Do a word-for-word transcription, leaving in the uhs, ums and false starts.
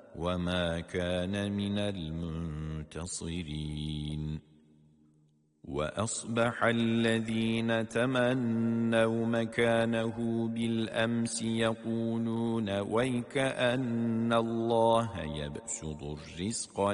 وما كان من المنتصرين وأصبح الذين تمنوا مكانه بالأمس يقولون ويك أن الله يبسط الرزق